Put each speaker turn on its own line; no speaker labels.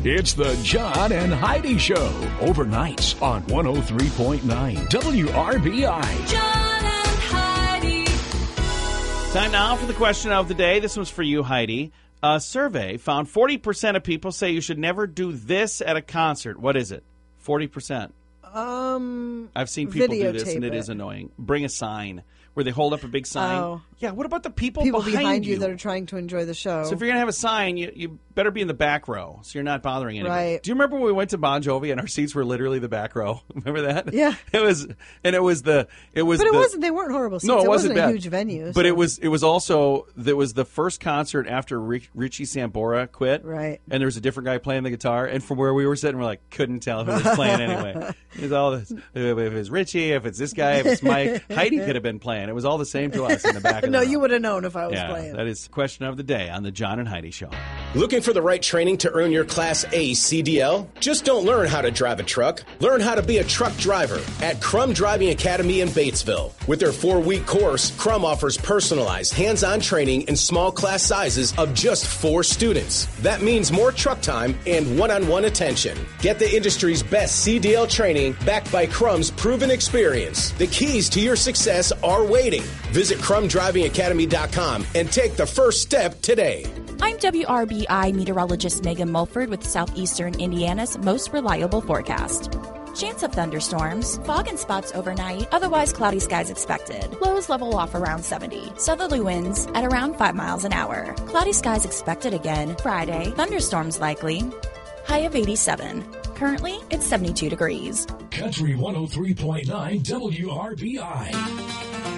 It's the John and Heidi Show, overnights on 103.9 WRBI.
John and Heidi.
Time now for the question of the day. This one's for you, Heidi. A survey found 40% of people say you should never do this at a concert. What is it? 40%. I've seen people do this, and it is annoying. Bring a sign where they hold up a big sign.
Oh.
Yeah, what about the people
behind you that are trying to enjoy the show?
So if you're going to have a sign, you better be in the back row so you're not bothering anybody.
Right.
Do you remember when we went to Bon Jovi and our seats were literally the back row? Remember that?
Yeah.
It was they weren't
horrible seats.
No, it wasn't bad.
a huge venue.
But
so.
it was also the first concert after Richie Sambora quit.
Right.
And there was a different guy playing the guitar, and from where we were sitting, we're like, couldn't tell who was playing anyway. It was all this. If it's Richie, if it's this guy, if it's Mike, Heidi could have been playing. It was all the same to us in the back of the
No,
row.
you would have known if I was
Yeah,
playing.
that is the question of the day on the John and Heidi Show.
Looking for the right training to earn your Class A CDL? Just don't learn how to drive a truck. Learn how to be a truck driver at Crum Driving Academy in Batesville. With their 4-week course, Crum offers personalized, hands-on training in small class sizes of just 4 students. That means more truck time and one-on-one attention. Get the industry's best CDL training backed by Crum's proven experience. The keys to your success are waiting. Visit CrumDrivingAcademy.com and take the first step today.
I'm WRBI meteorologist Megan Mulford with Southeastern Indiana's most reliable forecast. Chance of thunderstorms, fog and spots overnight, otherwise cloudy skies expected. Lows level off around 70. Southerly winds at around 5 miles an hour. Cloudy skies expected again Friday. Thunderstorms likely. High of 87. Currently, it's 72 degrees.
Country 103.9 WRBI.